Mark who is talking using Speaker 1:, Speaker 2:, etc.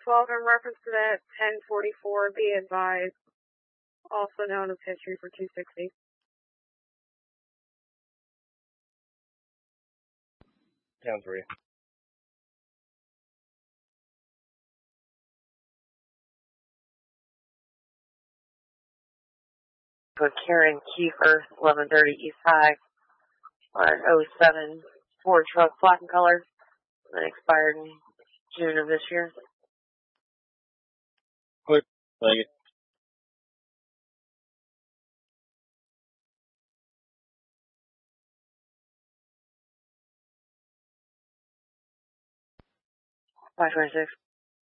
Speaker 1: 12 in reference to that 1044, be advised, also known as history for 260.
Speaker 2: Down 3.
Speaker 3: For Karen Kiefer, 1130 East High, on an 07 Ford truck, black and color, that expired in June of this year.
Speaker 2: Clear. Thank you.
Speaker 3: $526.